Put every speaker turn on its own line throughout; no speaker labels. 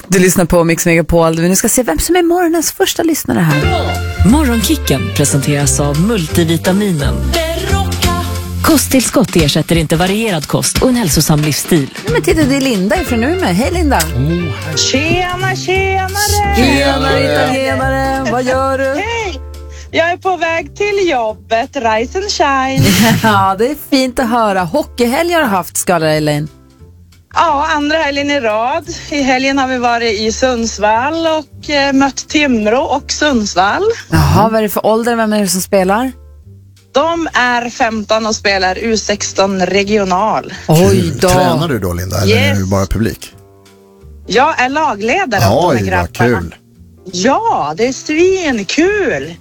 Du lyssnar på Mix Megapol. Vi nu ska se vem som är morgonens första lyssnare här.
Morgonkicken presenteras av multivitaminen. Kosttillskott ersätter inte varierad kost och en hälsosam livsstil.
Men titta, det är Linda ifrån Umeå. Hej Linda.
Tjenare!
Tjenare italienare, vad gör du?
Hej! Jag är på väg till jobbet, Rise and Shine.
Ja, det är fint att höra. Hockeyhelg har du haft, Skala Elaine.
Ja, andra helgen i rad. I helgen har vi varit i Sundsvall och mött Timrå och Sundsvall.
Jaha, vad är det för ålder? Vem är det som spelar?
De är 15 och spelar U16 regional.
Oj då.
Tränar du då, Linda? Eller är du bara publik?
Jag är lagledare åt de här grabbarna.
Kul.
Ja, det är svinkul.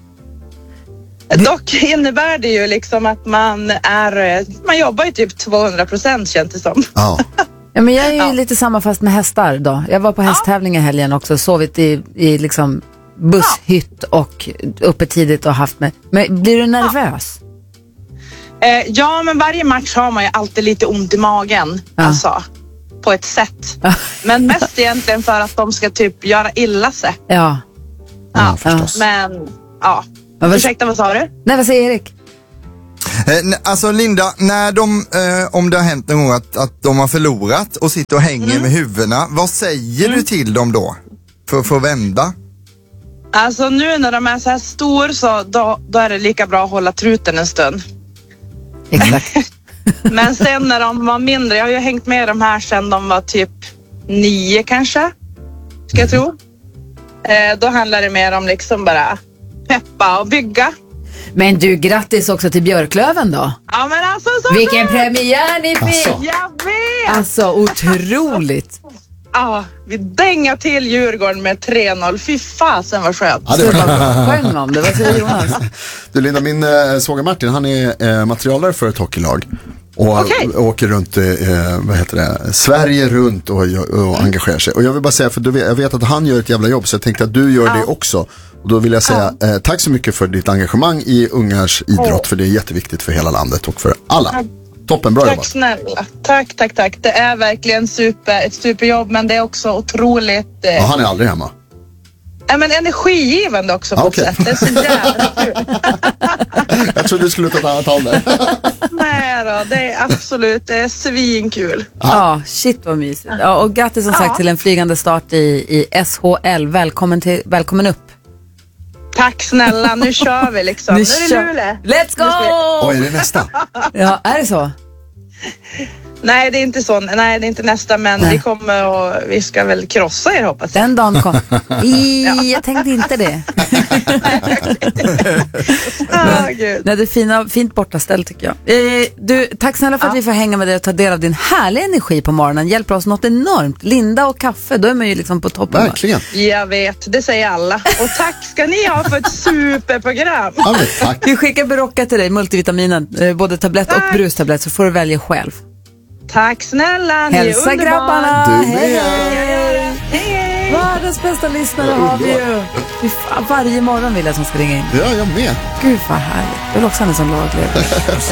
Dock innebär det ju liksom att man jobbar ju typ 200% känns det som.
Ja.
Ja, men jag är ju lite samma fast med hästar då. Jag var på hästtävling i helgen också, sovit i liksom busshytt och uppe tidigt och haft med. Men blir du nervös?
Ja, men varje match har man ju alltid lite ont i magen. Alltså, på ett sätt. Men mest egentligen för att de ska typ göra illa sig.
Ja.
Ja,
förstås.
Men, ja. Ursäkta, vad sa du?
Nej, vad säger Erik?
Alltså Linda, när om det har hänt någon gång att de har förlorat och sitter och hänger med huvudena, vad säger du till dem då? För att vända?
Alltså nu när de är så här stor så då är det lika bra att hålla truten en stund.
Exakt.
Men sen när de var mindre, jag har ju hängt med de här sedan de var typ 9 kanske, ska jag tro. Då handlar det mer om liksom bara peppa och bygga.
Men du, grattis också till Björklöven då.
Ja, men alltså så
vilken premiär ni fick!
Alltså.
Jag vet!
Alltså, otroligt.
Ja, vi dängar till Djurgården med 3-0. Fy fasen vad skönt.
Ja, det var
Sjöng om det, vad säger Jonas?
Du Linda, min svåger Martin, han är materialare för ett hockeylag. Och åker runt, Sverige runt och engagerar sig. Och jag vill bara säga, för jag vet att han gör ett jävla jobb, så jag tänkte att du gör det också. Och då vill jag säga tack så mycket för ditt engagemang i ungars idrott, för det är jätteviktigt för hela landet och för alla. Toppen, bra jobbat.
Tack snälla. Tack. Det är verkligen ett superjobb, men det är också otroligt...
Ja, han är aldrig hemma.
Men energigivande också på ett sätt. Det är så jävla kul.
Jag trodde du skulle ta ett annat håll där.
Nej då, det är absolut, det är svinkul.
Ja, shit vad mysigt. Ja, och grattis som sagt till en flygande start i SHL. Välkommen upp.
Tack snälla, nu kör vi liksom. Nu är det Luleå.
Let's go!
Oj, är det nästa?
Ja, är det så?
Nej, det är inte så. Nej, det är inte nästa, men vi ska väl krossa er, hoppas jag.
Den dagen kom. Jag tänkte inte det.
Gud.
Nej, det är fint bortaställ tycker jag. Du, tack snälla för att vi får hänga med dig och ta del av din härliga energi på morgonen. Hjälper oss något enormt. Linda och kaffe, då är man ju liksom på toppen.
Verkligen.
Jag vet, det säger alla. Och tack ska ni ha för ett superprogram.
Ja, men tack.
Vi skickar Berocka till dig, multivitaminen, både tablett och brustablett, så får du välja själv.
Tack snälla, ni är
hälsa
underbar.
grabbarna.
Du med.
Hej.
Världens bästa lyssnare har vi ju. Varje morgon vill jag att de ska ringa in.
Ja, jag med.
Gud vad härligt. Jag vill också ha en sån lagledare.